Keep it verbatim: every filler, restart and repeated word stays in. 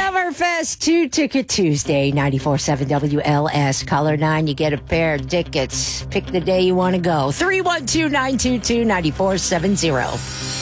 Summerfest two Ticket Tuesday, ninety-four point seven W L S. Caller nine, you get a pair of tickets. Pick the day you want to go. three one two, nine two two, nine four seven zero.